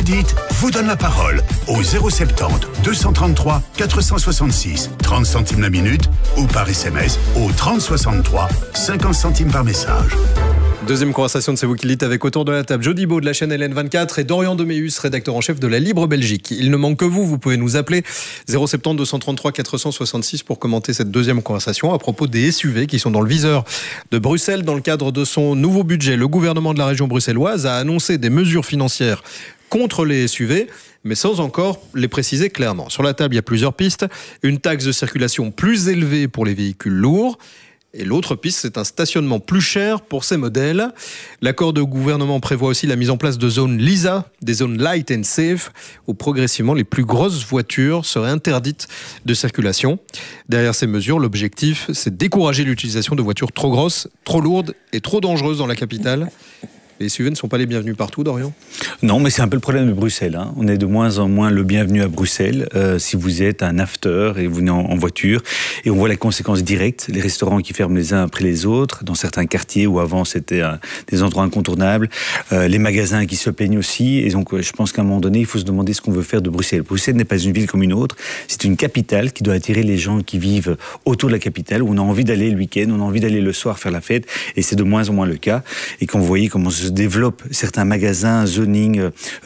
dites vous donne la parole au 070 233 466, 30 centimes la minute, ou par SMS au 3063, 50 centimes par message. Deuxième conversation de C'est vous qui le dites avec autour de la table Jody Beau de la chaîne LN24 et Dorian Deméus, rédacteur en chef de la Libre Belgique. Il ne manque que vous pouvez nous appeler 070 233 466 pour commenter cette deuxième conversation à propos des SUV qui sont dans le viseur de Bruxelles. Dans le cadre de son nouveau budget, le gouvernement de la région bruxelloise a annoncé des mesures financières contre les SUV, mais sans encore les préciser clairement. Sur la table, il y a plusieurs pistes. Une taxe de circulation plus élevée pour les véhicules lourds. Et l'autre piste, c'est un stationnement plus cher pour ces modèles. L'accord de gouvernement prévoit aussi la mise en place de zones LISA, des zones Light and Safe, où progressivement les plus grosses voitures seraient interdites de circulation. Derrière ces mesures, l'objectif, c'est de décourager l'utilisation de voitures trop grosses, trop lourdes et trop dangereuses dans la capitale. Les SUV ne sont pas les bienvenus partout, Dorian ? Non, mais c'est un peu le problème de Bruxelles. On est de moins en moins le bienvenu à Bruxelles. Si vous êtes un after et vous venez en voiture, et on voit les conséquences directes, les restaurants qui ferment les uns après les autres, dans certains quartiers où avant c'était des endroits incontournables, les magasins qui se plaignent aussi. Et donc, je pense qu'à un moment donné, il faut se demander ce qu'on veut faire de Bruxelles. Bruxelles n'est pas une ville comme une autre. C'est une capitale qui doit attirer les gens qui vivent autour de la capitale, où on a envie d'aller le week-end, on a envie d'aller le soir faire la fête, et c'est de moins en moins le cas. Et quand vous voyez comment se développent certains magasins, zoning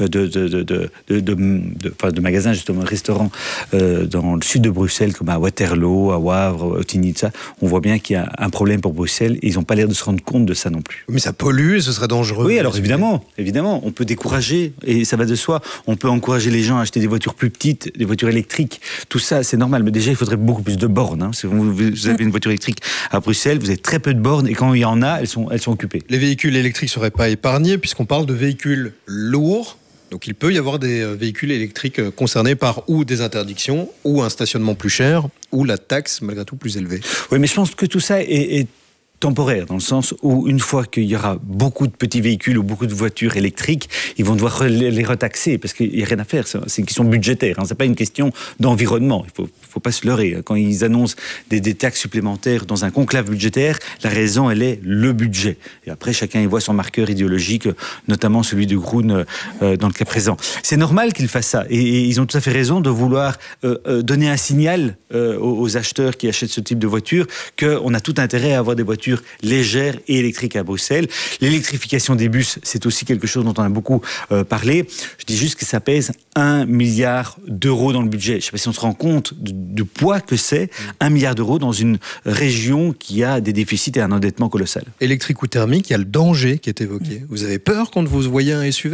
de magasins, justement, restaurants dans le sud de Bruxelles, comme à Waterloo, à Wavre, à Tinitza, on voit bien qu'il y a un problème pour Bruxelles et ils n'ont pas l'air de se rendre compte de ça non plus. Mais ça pollue et ce serait dangereux. Oui, alors évidemment, on peut décourager, et ça va de soi, on peut encourager les gens à acheter des voitures plus petites, des voitures électriques, tout ça c'est normal, mais déjà il faudrait beaucoup plus de bornes. Si vous avez une voiture électrique à Bruxelles, vous avez très peu de bornes et quand il y en a, elles sont occupées. Les véhicules électriques ne seraient pas épargnés puisqu'on parle de véhicules lourds. Donc il peut y avoir des véhicules électriques concernés par ou des interdictions, ou un stationnement plus cher, ou la taxe malgré tout plus élevée. Oui, mais je pense que tout ça est temporaire, dans le sens où une fois qu'il y aura beaucoup de petits véhicules ou beaucoup de voitures électriques, ils vont devoir les retaxer, parce qu'il n'y a rien à faire, c'est une question budgétaire, c'est pas une question d'environnement, il faut pas se leurrer. Quand ils annoncent des taxes supplémentaires dans un conclave budgétaire, la raison elle est le budget. Et après chacun y voit son marqueur idéologique, notamment celui de Groen dans le cas présent. C'est normal qu'ils fassent ça, et ils ont tout à fait raison de vouloir donner un signal aux acheteurs qui achètent ce type de voiture qu'on a tout intérêt à avoir des voitures légères et électriques à Bruxelles. L'électrification des bus, c'est aussi quelque chose dont on a beaucoup parlé. Je dis juste que ça pèse 1 milliard d'euros dans le budget. Je ne sais pas si on se rend compte du poids que c'est, 1 milliard d'euros dans une région qui a des déficits et un endettement colossal. Électrique ou thermique, il y a le danger qui est évoqué. Vous avez peur quand vous voyez un SUV ?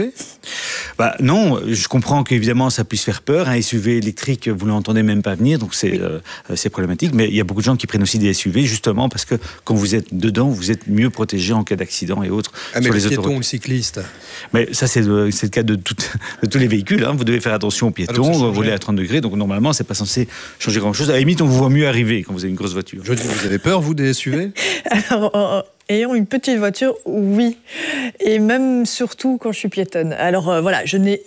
Non, je comprends qu'évidemment ça puisse faire peur. Un SUV électrique, vous ne l'entendez même pas venir, donc c'est problématique. Mais il y a beaucoup de gens qui prennent aussi des SUV justement parce que quand vous êtes dedans, vous êtes mieux protégé en cas d'accident et autres. Mais le piéton ou le cycliste. Mais ça, c'est le cas de tous les véhicules. Vous devez faire attention aux piétons, rouler à 30 degrés. Donc normalement, c'est pas censé changer grand-chose. À la limite, on vous voit mieux arriver quand vous avez une grosse voiture. Vous avez peur, vous, des SUV ? Alors, ayant une petite voiture, oui. Et même surtout quand je suis piétonne. Alors voilà, je n'ai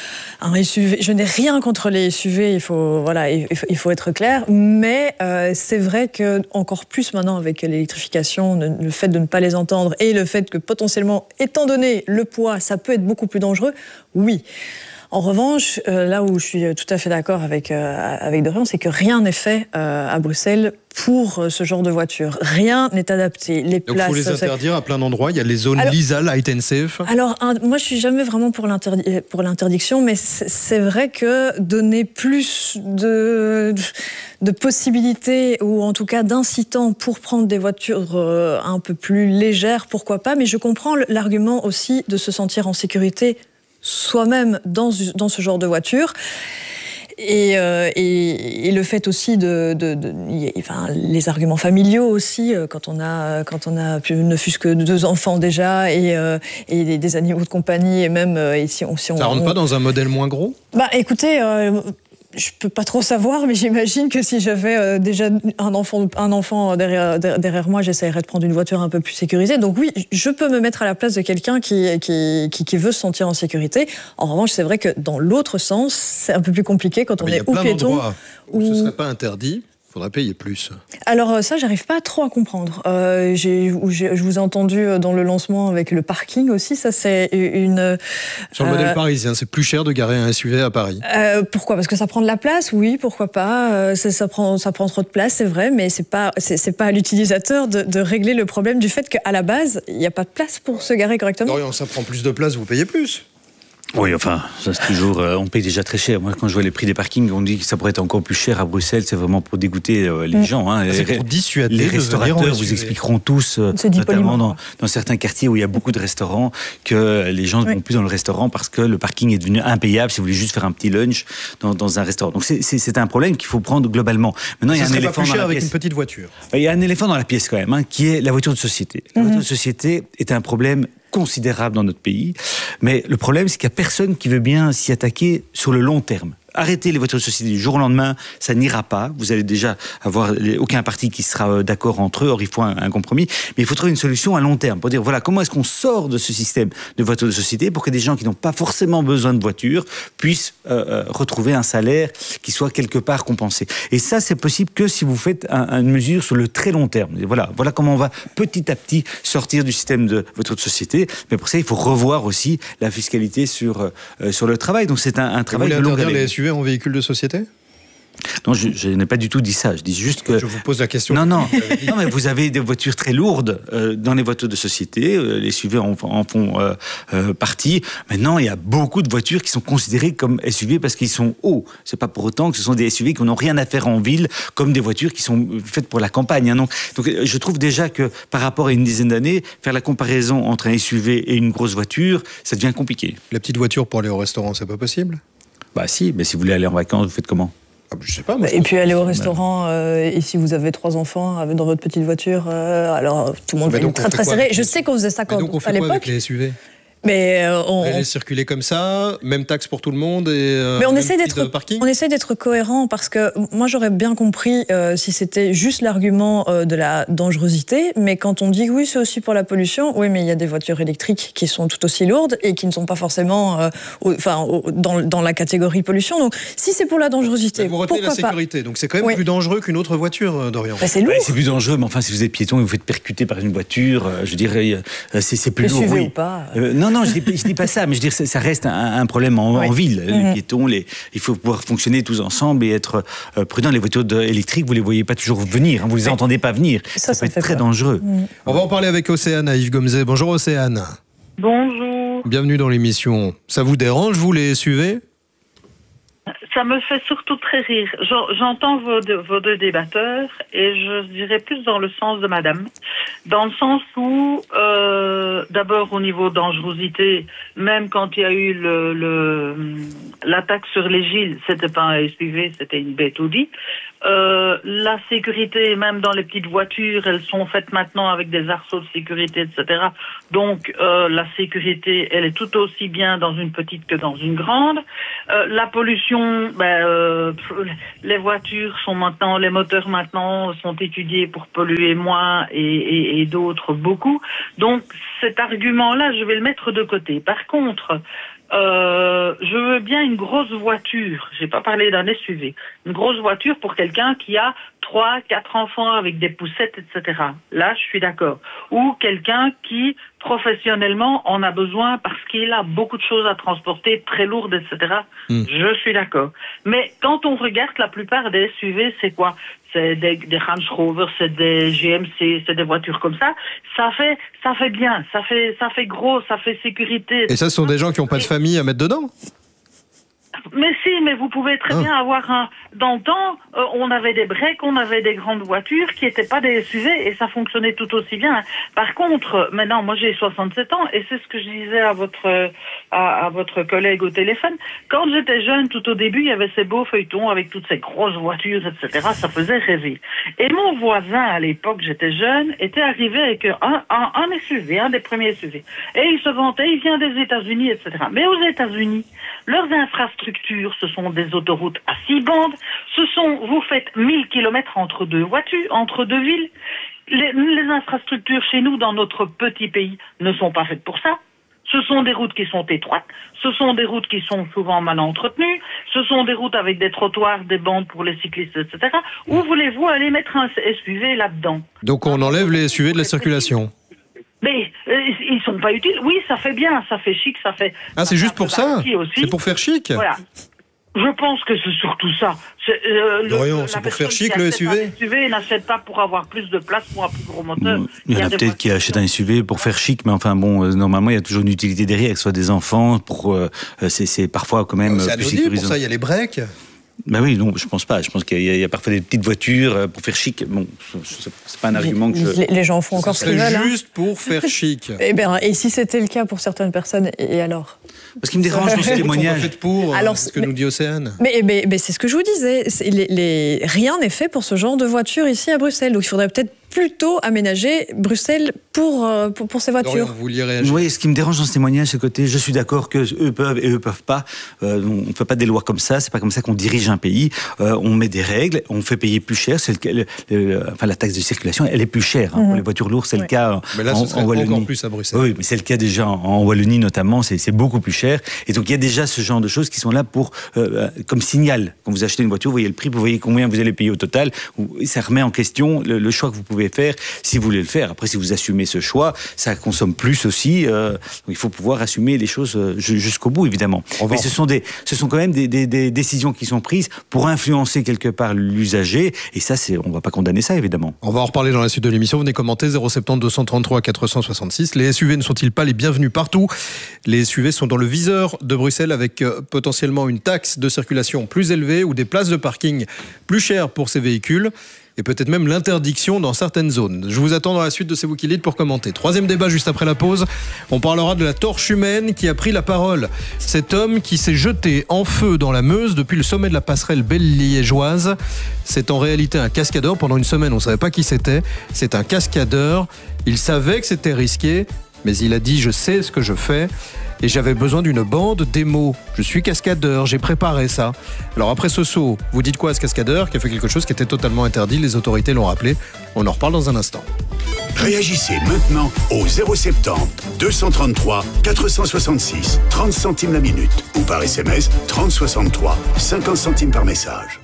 rien contre les SUV, il faut être clair. Mais c'est vrai que encore plus maintenant avec l'électrification, le fait de ne pas les entendre et le fait que potentiellement, étant donné le poids, ça peut être beaucoup plus dangereux, oui. En revanche, là où je suis tout à fait d'accord avec Dorian, c'est que rien n'est fait à Bruxelles pour ce genre de voiture. Rien n'est adapté. Donc il faut les interdire à plein d'endroits. Il y a les zones LISA, Light and Safe. Alors, moi, je suis jamais vraiment pour l'interdiction, mais c'est vrai que donner plus de possibilités, ou en tout cas d'incitants pour prendre des voitures un peu plus légères, pourquoi pas. Mais je comprends l'argument aussi de se sentir en sécurité soi-même dans ce genre de voiture. Et le fait aussi les arguments familiaux aussi, quand on a ne fût-ce que 2 enfants déjà et des animaux de compagnie, et même si on ça rentre pas dans un modèle moins gros ? Écoutez, je peux pas trop savoir, mais j'imagine que si j'avais déjà un enfant derrière moi, j'essaierais de prendre une voiture un peu plus sécurisée. Donc oui, je peux me mettre à la place de quelqu'un qui veut se sentir en sécurité. En revanche, c'est vrai que dans l'autre sens, c'est un peu plus compliqué quand on est ou piéton. Où ce serait pas interdit. faudra payer plus. Alors ça, j'arrive pas trop à comprendre. Je vous ai entendu dans le lancement avec le parking aussi. Ça, c'est une... Sur le modèle parisien, c'est plus cher de garer un SUV à Paris. Pourquoi ? Parce que ça prend de la place, oui, pourquoi pas. Ça prend trop de place, c'est vrai, mais c'est pas à l'utilisateur de régler le problème du fait qu'à la base, il n'y a pas de place pour se garer correctement. Dorian, ça prend plus de place, vous payez plus. Oui, enfin, ça c'est toujours... on paye déjà très cher. Moi, quand je vois les prix des parkings, on dit que ça pourrait être encore plus cher à Bruxelles. C'est vraiment pour dégoûter les gens. Hein. C'est pour dissuader les de restaurateurs venir vous expliqueront tous, dit notamment dans certains quartiers où il y a beaucoup de restaurants, que les gens ne vont plus dans le restaurant parce que le parking est devenu impayable si vous voulez juste faire un petit lunch dans un restaurant. Donc c'est un problème qu'il faut prendre globalement. Maintenant, il y a un éléphant dans la avec pièce. une petite voiture. Il y a un éléphant dans la pièce quand même, hein, qui est la voiture de société. La voiture de société est un problème considérable dans notre pays, mais le problème c'est qu'il n'y a personne qui veut bien s'y attaquer sur le long terme. Arrêter les voitures de société du jour au lendemain, ça n'ira pas. Vous allez déjà avoir aucun parti qui sera d'accord entre eux. Or, il faut un compromis. Mais il faut trouver une solution à long terme pour dire, voilà, comment est-ce qu'on sort de ce système de voitures de société pour que des gens qui n'ont pas forcément besoin de voiture puissent retrouver un salaire qui soit quelque part compensé. Et ça, c'est possible que si vous faites une mesure sur le très long terme. Et voilà comment on va petit à petit sortir du système de voitures de société. Mais pour ça, il faut revoir aussi la fiscalité sur le travail. Donc, c'est un travail de longue haleine. Les SUV en véhicule de société ? Non, je n'ai pas du tout dit ça. Je dis juste que... Je vous pose la question. Non, mais vous avez des voitures très lourdes dans les voitures de société. Les SUV en font partie. Maintenant, il y a beaucoup de voitures qui sont considérées comme SUV parce qu'ils sont hauts. C'est pas pour autant que ce sont des SUV qui n'ont rien à faire en ville, comme des voitures qui sont faites pour la campagne. Hein. Donc, je trouve déjà que par rapport à une dizaine d'années, faire la comparaison entre un SUV et une grosse voiture, ça devient compliqué. La petite voiture pour aller au restaurant, c'est pas possible ? Bah si, mais si vous voulez aller en vacances, vous faites comment ? Je sais pas. Moi, et puis aller au restaurant, et si vous avez 3 enfants dans votre petite voiture, alors tout le monde va être très très serré. Je sais qu'on faisait ça quand, donc on fait à quoi l'époque. Avec les SUV ? Mais on laisse circuler comme ça, même taxe pour tout le monde et mais on essaie d'être cohérent parce que moi j'aurais bien compris si c'était juste l'argument de la dangerosité, mais quand on dit oui c'est aussi pour la pollution, oui mais il y a des voitures électriques qui sont tout aussi lourdes et qui ne sont pas forcément dans la catégorie pollution. Donc si c'est pour la dangerosité, mais vous retenez la sécurité, donc c'est quand même plus dangereux qu'une autre voiture, Dorian. C'est lourd. C'est plus dangereux, mais enfin si vous êtes piéton et vous faites percuter par une voiture, je dirais c'est plus lourd. SUV ou pas. Non, je dis pas ça, mais je veux dire, ça reste un problème en ville. Les piétons, il faut pouvoir fonctionner tous ensemble et être prudent. Les voitures électriques, vous les voyez pas toujours venir, hein, vous les entendez pas venir. Ça peut être très dangereux. On va en parler avec Océane à Yves Gomzet. Bonjour Océane. Bonjour. Bienvenue dans l'émission. Ça vous dérange, vous, les SUV ? Ça me fait surtout très rire. J'entends vos deux débatteurs et je dirais plus dans le sens de madame. Dans le sens où, d'abord au niveau dangerosité, même quand il y a eu l'attaque sur les Gilles, c'était pas un SUV, c'était une bête Audi. La sécurité, même dans les petites voitures, elles sont faites maintenant avec des arceaux de sécurité, etc. Donc la sécurité, elle est tout aussi bien dans une petite que dans une grande. La pollution, les voitures sont maintenant, les moteurs maintenant sont étudiés pour polluer moins et d'autres beaucoup. Donc cet argument-là, je vais le mettre de côté. Par contre, je veux bien une grosse voiture. J'ai pas parlé d'un SUV. Une grosse voiture pour quelqu'un qui a 3, 4 enfants avec des poussettes, etc. Là, je suis d'accord. Ou quelqu'un qui, professionnellement, en a besoin parce qu'il a beaucoup de choses à transporter, très lourdes, etc. Je suis d'accord. Mais quand on regarde la plupart des SUV, c'est quoi ? C'est des Range Rover, c'est des GMC, c'est des voitures comme ça. Ça fait bien, ça fait gros, ça fait sécurité. Et ça, ce sont des gens qui n'ont pas de famille à mettre dedans ? Mais si, mais vous pouvez très bien avoir un... Dans le temps, on avait des breaks, on avait des grandes voitures qui n'étaient pas des SUV et ça fonctionnait tout aussi bien. Par contre, maintenant, moi j'ai 67 ans et c'est ce que je disais à votre collègue au téléphone. Quand j'étais jeune, tout au début, il y avait ces beaux feuilletons avec toutes ces grosses voitures, etc. Ça faisait rêver. Et mon voisin, à l'époque, j'étais jeune, était arrivé avec un SUV, un des premiers SUV. Et il se vantait, il vient des États-Unis, etc. Mais aux États-Unis, leurs infrastructures, ce sont des autoroutes à 6 bandes. Vous faites 1000 kilomètres entre deux voitures, entre deux villes. Les infrastructures chez nous, dans notre petit pays, ne sont pas faites pour ça. Ce sont des routes qui sont étroites, ce sont des routes qui sont souvent mal entretenues, ce sont des routes avec des trottoirs, des bandes pour les cyclistes, etc. Où voulez-vous aller mettre un SUV là-dedans? Donc on enlève les SUV de la circulation. Mais ils sont pas utiles. Oui, ça fait bien, ça fait chic, ça fait... Ah, c'est juste pour ça? Aussi. C'est pour faire chic? Voilà. Je pense que c'est surtout ça. Dorian, c'est pour faire chic le SUV? Un SUV n'achète pas pour avoir plus de place, pour un plus gros moteur. Il y en a peut-être qui achètent un SUV pour faire chic, mais enfin bon, normalement il y a toujours une utilité derrière, que ce soit des enfants, c'est parfois quand même c'est plus anodine, sécurisant. pour ça il y a les breaks. Ben oui, non, je pense pas. Je pense qu'il y a parfois des petites voitures pour faire chic. Bon, c'est pas un argument que je... Les gens font encore ce qu'ils veulent. C'est juste pour faire chic. Et si c'était le cas pour certaines personnes, et alors? Parce qu'il me dérange dans ce témoignage. Faites pour ce que nous dit Océane. Mais c'est ce que je vous disais. Rien n'est fait pour ce genre de voiture ici à Bruxelles. Donc il faudrait peut-être plutôt aménager Bruxelles pour ces voitures. Dorian, vous vouliez réagir? Oui, ce qui me dérange dans ce témoignage, c'est le côté, je suis d'accord que eux peuvent et eux peuvent pas. On ne fait pas des lois comme ça. C'est pas comme ça qu'on dirige un pays. On met des règles, on fait payer plus cher. La taxe de circulation, elle est plus chère pour les voitures lourdes. C'est le cas mais là, en Wallonie. Encore plus à Bruxelles. Oui, mais c'est le cas déjà en Wallonie notamment. C'est beaucoup plus cher. Et donc il y a déjà ce genre de choses qui sont là pour comme signal. Quand vous achetez une voiture, vous voyez le prix, vous voyez combien vous allez payer au total. Ça remet en question le choix que vous pouvez faire si vous voulez le faire. Après, si vous assumez ce choix, ça consomme plus aussi. Il faut pouvoir assumer les choses jusqu'au bout, évidemment. Mais ce sont quand même des décisions qui sont prises pour influencer quelque part l'usager. Et ça, on ne va pas condamner ça, évidemment. On va en reparler dans la suite de l'émission. Venez commenter 070 233 466. Les SUV ne sont-ils pas les bienvenus partout? Les SUV sont dans le viseur de Bruxelles avec potentiellement une taxe de circulation plus élevée ou des places de parking plus chères pour ces véhicules. Et peut-être même l'interdiction dans certaines zones. Je vous attends dans la suite de C'est vous qui lead pour commenter. Troisième débat juste après la pause. On parlera de la torche humaine qui a pris la parole. Cet homme qui s'est jeté en feu dans la Meuse depuis le sommet de la passerelle belle-liégeoise. C'est en réalité un cascadeur. Pendant une semaine, on ne savait pas qui c'était. C'est un cascadeur. Il savait que c'était risqué, mais il a dit « Je sais ce que je fais ». Et j'avais besoin d'une bande démo. Je suis cascadeur, j'ai préparé ça. Alors après ce saut, vous dites quoi à ce cascadeur qui a fait quelque chose qui était totalement interdit? Les autorités l'ont rappelé. On en reparle dans un instant. Réagissez maintenant au 070 233 466, 30 centimes la minute. Ou par SMS, 3063, 50 centimes par message.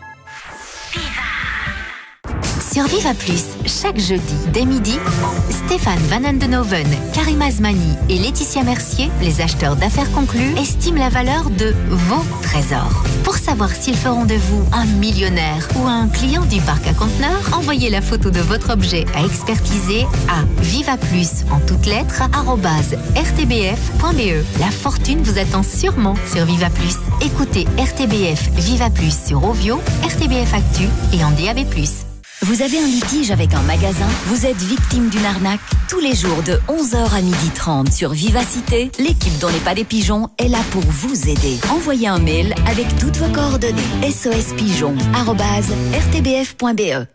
Sur Viva Plus, chaque jeudi, dès midi, Stéphane Van Andenoven, Karim Azmani et Laetitia Mercier, les acheteurs d'affaires conclus, estiment la valeur de vos trésors. Pour savoir s'ils feront de vous un millionnaire ou un client du parc à conteneurs, envoyez la photo de votre objet à expertiser à vivaplus en toutes lettres @rtbf.be. La fortune vous attend sûrement sur Viva Plus. Écoutez RTBF Viva Plus sur Ovio, RTBF Actu et en DAB+. Vous avez un litige avec un magasin? Vous êtes victime d'une arnaque? Tous les jours de 11h à 12h30 sur Vivacité, l'équipe dans les pas des pigeons est là pour vous aider. Envoyez un mail avec toutes vos coordonnées. sospigeon@rtbf.be.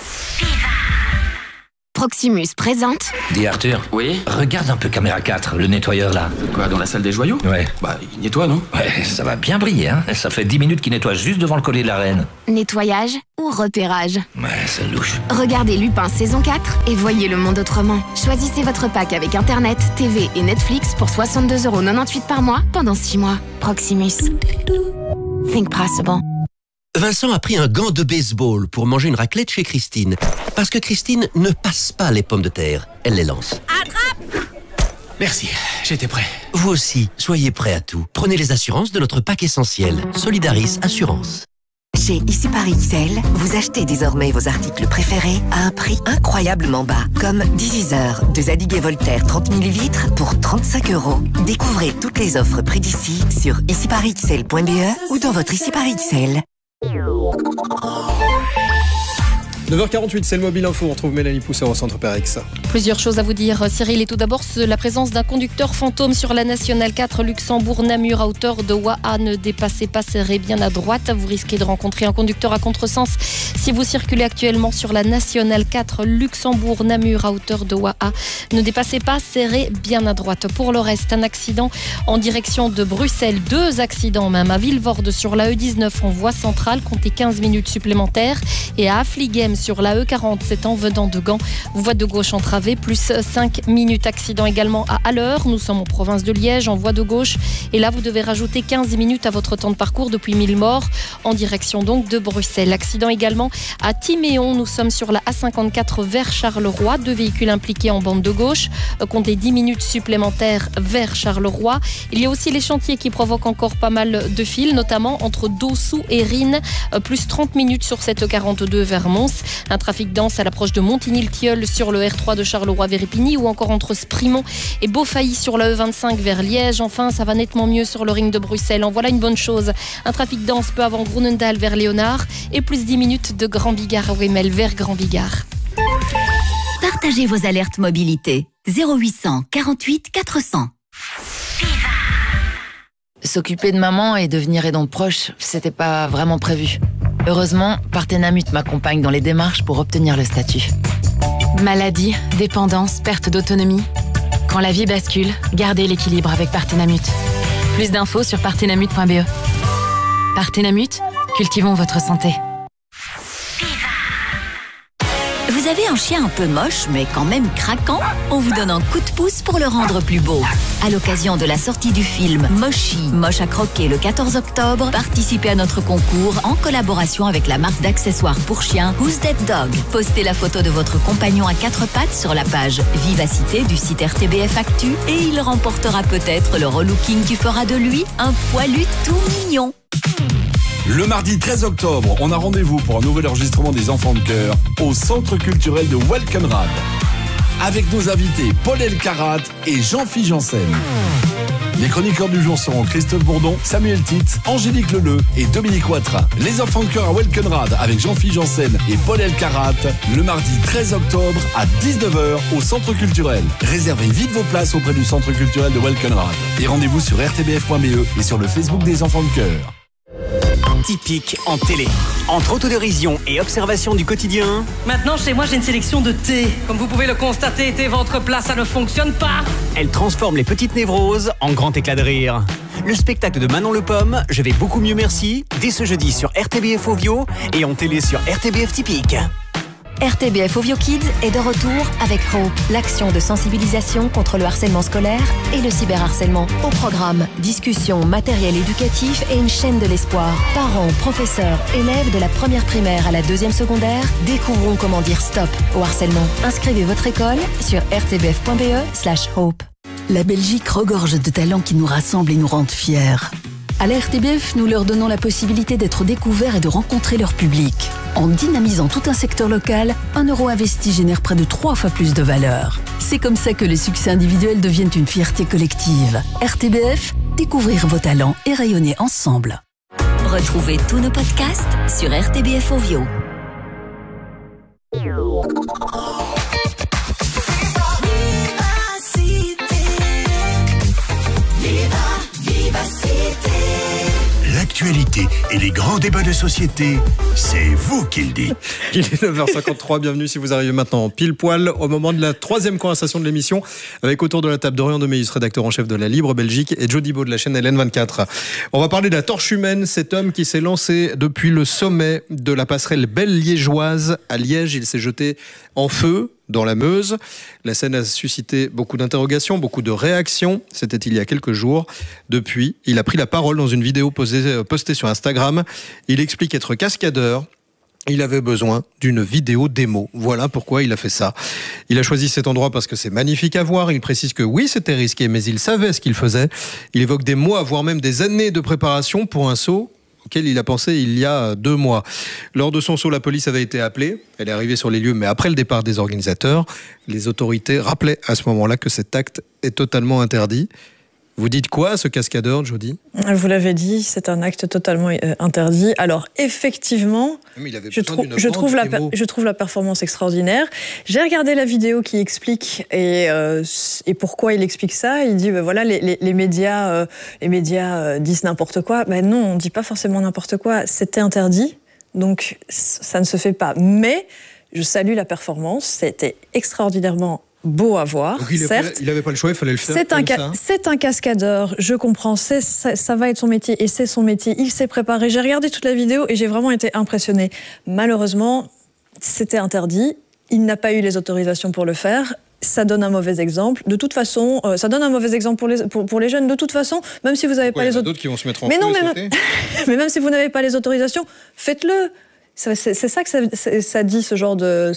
Proximus présente. Dis Arthur. Oui. Regarde un peu caméra 4, le nettoyeur là. Quoi, dans la salle des joyaux? Ouais. Bah, il nettoie, non? Ouais, ça va bien briller, hein. Ça fait 10 minutes qu'il nettoie juste devant le collier de la reine. Nettoyage ou repérage? Ouais, c'est louche. Regardez Lupin saison 4 et voyez le monde autrement. Choisissez votre pack avec Internet, TV et Netflix pour 62,98€ par mois pendant 6 mois. Proximus. Think possible. Vincent a pris un gant de baseball pour manger une raclette chez Christine. Parce que Christine ne passe pas les pommes de terre, elle les lance. Attrape! Merci, j'étais prêt. Vous aussi, soyez prêts à tout. Prenez les assurances de notre pack essentiel. Solidaris Assurance. Chez Ici par XL, vous achetez désormais vos articles préférés à un prix incroyablement bas. Comme Diviseur de Zadig et Voltaire 30 ml pour 35€. Découvrez toutes les offres près d'ici sur ici-par-xl.be ou dans votre Ici par XL. 9h48, c'est le Mobile Info. On retrouve Mélanie Pousseur au centre Pérex. Plusieurs choses à vous dire, Cyril. Et tout d'abord, la présence d'un conducteur fantôme sur la Nationale 4 Luxembourg-Namur à hauteur de Waha. Ne dépassez pas, serrez bien à droite. Vous risquez de rencontrer un conducteur à contresens si vous circulez actuellement sur la Nationale 4 Luxembourg-Namur à hauteur de Waha. Ne dépassez pas, serrez bien à droite. Pour le reste, un accident en direction de Bruxelles. 2 accidents même à Vilvoorde sur la E19 en voie centrale. Comptez 15 minutes supplémentaires. Et à Affligem sur la E40, c'est en venant de Gand. Voie de gauche entravée, plus 5 minutes. Accident également à Haller. Nous sommes en province de Liège, en voie de gauche. Et là, vous devez rajouter 15 minutes à votre temps de parcours depuis Millemort, en direction donc de Bruxelles. Accident également à Timéon. Nous sommes sur la A54 vers Charleroi. 2 véhicules impliqués en bande de gauche. Comptez 10 minutes supplémentaires vers Charleroi. Il y a aussi les chantiers qui provoquent encore pas mal de files, notamment entre Dossou et Rines, plus 30 minutes sur cette 42 vers Mons. Un trafic dense à l'approche de Montigny-le-Tilleul sur le R3 de Charleroi-Véripigny ou encore entre Sprimont et Beaufailly sur la E25 vers Liège. Enfin, ça va nettement mieux sur le ring de Bruxelles. En voilà une bonne chose. Un trafic dense peu avant Groenendael vers Léonard et plus 10 minutes de Grand Bigard à Wemel vers Grand Bigard. Partagez vos alertes mobilité. 0800 48 400. S'occuper de maman et devenir aidant proche, c'était pas vraiment prévu. Heureusement, Partenamut m'accompagne dans les démarches pour obtenir le statut. Maladie, dépendance, perte d'autonomie. Quand la vie bascule, gardez l'équilibre avec Partenamut. Plus d'infos sur partenamut.be. Partenamut, cultivons votre santé. Vous avez un chien un peu moche, mais quand même craquant? On vous donne un coup de pouce pour le rendre plus beau. À l'occasion de la sortie du film Moshi, Moche à croquer le 14 octobre, participez à notre concours en collaboration avec la marque d'accessoires pour chiens Who's That Dog. Postez la photo de votre compagnon à 4 pattes sur la page Vivacité du site RTBF Actu et il remportera peut-être le relooking qui fera de lui un poilu tout mignon. Le mardi 13 octobre, on a rendez-vous pour un nouvel enregistrement des Enfants de Cœur au Centre culturel de Welkenrad. Avec nos invités Paul Elkarat et Jean-Philippe Janssen. Les chroniqueurs du jour seront Christophe Bourdon, Samuel Titz, Angélique Leleu et Dominique Ouattara. Les Enfants de Cœur à Welkenrad avec Jean-Philippe Janssen et Paul Elkarat le mardi 13 octobre à 19h au Centre culturel. Réservez vite vos places auprès du Centre culturel de Welkenrad. Et rendez-vous sur rtbf.be et sur le Facebook des Enfants de Cœur. Typique en télé. Entre autodérision et observation du quotidien. Maintenant, chez moi, j'ai une sélection de thé. Comme vous pouvez le constater, thé ventre plat, ça ne fonctionne pas. Elle transforme les petites névroses en grand éclat de rire. Le spectacle de Manon Le Pomme, Je vais beaucoup mieux merci, dès ce jeudi sur RTBF Ovio et en télé sur RTBF Typique. RTBF Ovio Kids est de retour avec Hope, l'action de sensibilisation contre le harcèlement scolaire et le cyberharcèlement. Au programme, discussions, matériel éducatif et une chaîne de l'espoir. Parents, professeurs, élèves de la première primaire à la deuxième secondaire découvrons comment dire stop au harcèlement. Inscrivez votre école sur rtbf.be/hope. La Belgique regorge de talents qui nous rassemblent et nous rendent fiers. À la RTBF, nous leur donnons la possibilité d'être découverts et de rencontrer leur public. En dynamisant tout un secteur local, 1 euro investi génère près de 3 fois plus de valeur. C'est comme ça que les succès individuels deviennent une fierté collective. RTBF, découvrir vos talents et rayonner ensemble. Retrouvez tous nos podcasts sur RTBF Ovio. L'actualité et les grands débats de société, c'est vous qui le dites. Il est 9h53, bienvenue si vous arrivez maintenant pile poil au moment de la 3e conversation de l'émission avec autour de la table Dorian Deméus, rédacteur en chef de la Libre Belgique, et Jody Beau de la chaîne LN24. On va parler de la torche humaine, cet homme qui s'est lancé depuis le sommet de la passerelle belle liégeoise à Liège. Il s'est jeté en feu dans la Meuse. La scène a suscité beaucoup d'interrogations, beaucoup de réactions. C'était il y a quelques jours. Depuis, il a pris la parole dans une vidéo postée sur Instagram. Il explique être cascadeur. Il avait besoin d'une vidéo démo. Voilà pourquoi il a fait ça. Il a choisi cet endroit parce que c'est magnifique à voir. Il précise que oui, c'était risqué, mais il savait ce qu'il faisait. Il évoque des mois, voire même des années de préparation pour un saut auquel il a pensé il y a 2 mois. Lors de son saut, la police avait été appelée. Elle est arrivée sur les lieux, mais après le départ des organisateurs. Les autorités rappelaient à ce moment-là que cet acte est totalement interdit. Vous dites quoi à ce cascadeur, Jody ? Vous l'avez dit, c'est un acte totalement interdit. Alors, effectivement, je trouve la performance extraordinaire. J'ai regardé la vidéo qui explique et pourquoi il explique ça. Il dit, voilà, les médias disent n'importe quoi. Non, on ne dit pas forcément n'importe quoi. C'était interdit, donc ça ne se fait pas. Mais je salue la performance. C'était extraordinairement beau à voir, donc certes. Il n'avait pas le choix, il fallait le faire. C'est un cascadeur, je comprends, ça va être son métier et c'est son métier. Il s'est préparé. J'ai regardé toute la vidéo et j'ai vraiment été impressionnée. Malheureusement, c'était interdit. Il n'a pas eu les autorisations pour le faire. Ça donne un mauvais exemple. De toute façon, ça donne un mauvais exemple pour les jeunes. De toute façon, même si vous n'avez pas les autorisations... d'autres qui vont se mettre en feu mais même si vous n'avez pas les autorisations, faites-le. C'est ça que ça dit, ce genre de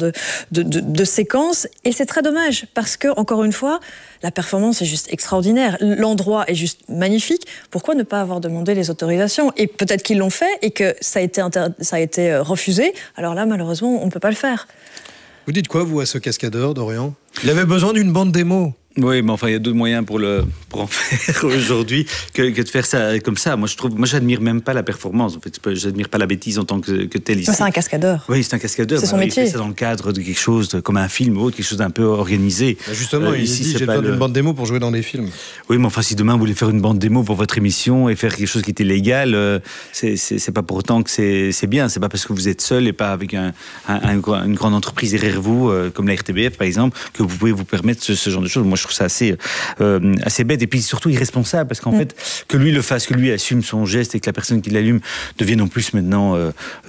séquence. Et c'est très dommage, parce que, encore une fois, la performance est juste extraordinaire. L'endroit est juste magnifique. Pourquoi ne pas avoir demandé les autorisations? Et peut-être qu'ils l'ont fait et que ça a été refusé. Alors là, malheureusement, on ne peut pas le faire. Vous dites quoi, vous, à ce cascadeur, Dorian? Il avait besoin d'une bande démo. Oui, mais enfin, il y a d'autres moyens pour en faire aujourd'hui que de faire ça comme ça. Moi, j'admire même pas la performance. En fait, j'admire pas la bêtise en tant que telle ici. C'est un cascadeur. Oui, c'est un cascadeur. C'est son métier. Il fait ça dans le cadre de quelque chose comme un film ou autre, quelque chose d'un peu organisé. Justement, ici, j'ai besoin d'une bande démo pour jouer dans des films. Oui, mais enfin, si demain vous voulez faire une bande démo pour votre émission et faire quelque chose qui était légal, c'est pas pour autant que c'est bien. C'est pas parce que vous êtes seul et pas avec une grande entreprise derrière vous, comme la RTBF par exemple, que vous pouvez vous permettre ce genre de choses. Moi, je trouve ça assez bête et puis surtout irresponsable, parce qu'en fait, que lui le fasse, que lui assume son geste et que la personne qui l'allume devienne en plus maintenant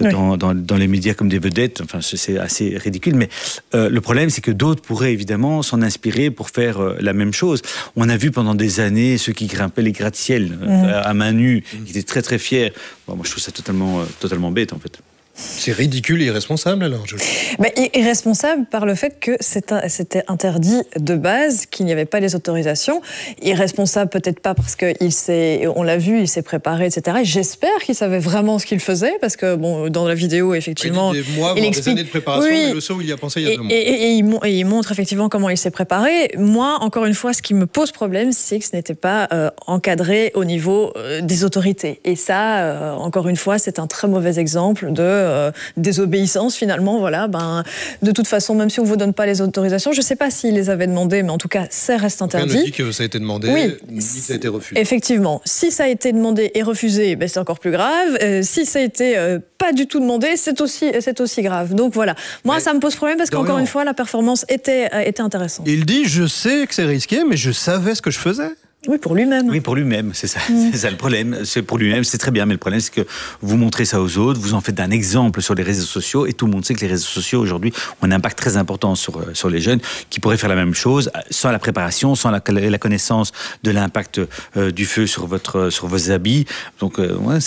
dans les médias comme des vedettes, enfin, c'est assez ridicule. Mais le problème, c'est que d'autres pourraient évidemment s'en inspirer pour faire la même chose. On a vu pendant des années ceux qui grimpaient les gratte-ciel à main nue, qui étaient très très fiers. Bon, moi, je trouve ça totalement bête, en fait. C'est ridicule et irresponsable, alors, Julie. Irresponsable par le fait que c'était interdit de base, qu'il n'y avait pas les autorisations. Irresponsable peut-être pas parce qu'on l'a vu, il s'est préparé, etc. Et j'espère qu'il savait vraiment ce qu'il faisait, parce que bon, dans la vidéo, effectivement, il explique des années de préparation, oui, et le saut, il y a pensé il y a 2 mois. Et il montre effectivement comment il s'est préparé. Moi, encore une fois, ce qui me pose problème, c'est que ce n'était pas encadré au niveau des autorités. Et ça, encore une fois, c'est un très mauvais exemple de désobéissance, finalement. Voilà, de toute façon, même si on ne vous donne pas les autorisations, je ne sais pas s'il les avait demandées, mais en tout cas, ça reste interdit. On dit que ça a été demandé, ni que ça a été refusé. Effectivement. Si ça a été demandé et refusé, c'est encore plus grave. Si ça a été pas du tout demandé, c'est aussi grave. Donc voilà. Moi, ça me pose problème parce qu'encore une fois, la performance était intéressante. Il dit, je sais que c'est risqué, mais je savais ce que je faisais. Oui, pour lui-même. Oui, pour lui-même, c'est ça. C'est ça le problème. C'est pour lui-même, c'est très bien, mais le problème, c'est que vous montrez ça aux autres, vous en faites un exemple sur les réseaux sociaux, et tout le monde sait que les réseaux sociaux, aujourd'hui, ont un impact très important sur les jeunes, qui pourraient faire la même chose, sans la préparation, sans la connaissance de l'impact du feu sur vos habits. Donc,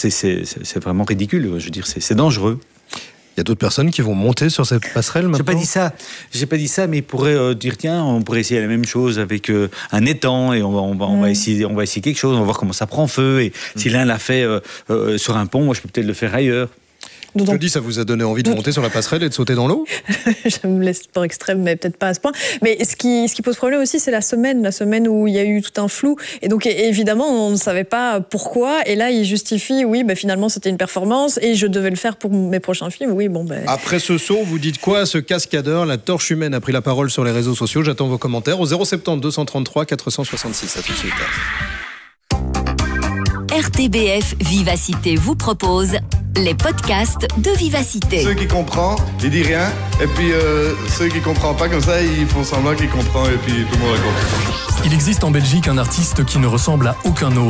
c'est vraiment ridicule. Je veux dire, c'est dangereux. Il y a d'autres personnes qui vont monter sur cette passerelle maintenant. J'ai pas dit ça, mais ils pourraient dire tiens, on pourrait essayer la même chose avec un étang et on va essayer quelque chose, on va voir comment ça prend feu, et si l'un l'a fait sur un pont, moi je peux peut-être le faire ailleurs. Je dis, ça vous a donné envie de monter sur la passerelle et de sauter dans l'eau? Je me laisse pour extrême, mais peut-être pas à ce point. Mais ce qui pose problème aussi, c'est la semaine où il y a eu tout un flou. Et donc, évidemment, on ne savait pas pourquoi. Et là, il justifie, finalement, c'était une performance et je devais le faire pour mes prochains films. Oui, Après ce saut, vous dites quoi à ce cascadeur? La torche humaine a pris la parole sur les réseaux sociaux. J'attends vos commentaires au 070 233 466. À tout de suite. RTBF Vivacité vous propose les podcasts de Vivacité. Ceux qui comprennent, ils disent rien. Et puis ceux qui ne comprennent pas comme ça, ils font semblant qu'ils comprennent. Et puis tout le monde a compris. Il existe en Belgique un artiste qui ne ressemble à aucun autre.